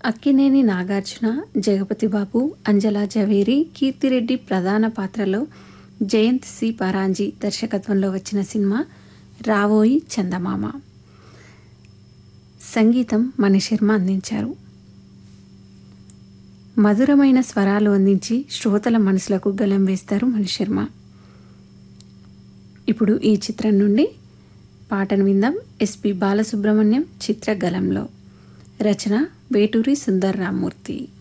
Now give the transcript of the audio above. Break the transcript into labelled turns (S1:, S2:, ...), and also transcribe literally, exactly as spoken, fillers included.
S1: అక్కినేని నాగార్జున, జగపతి బాబు, అంజలా జవేరి, కీర్తిరెడ్డి ప్రధాన పాత్రలో జయంత్ సి పరాంజీ దర్శకత్వంలో వచ్చిన సినిమా రావోయి చందమామ. సంగీతం మణిశర్మ అందించారు. మధురమైన స్వరాలు అందించి శ్రోతల మనసులకు గలం వేస్తారు మణిశర్మ. ఇప్పుడు ఈ చిత్రం నుండి పాటను విందాం. ఎస్పి బాలసుబ్రహ్మణ్యం చిత్ర గలంలో. రచన వేటూరి సుందర్ రామ్మూర్తి.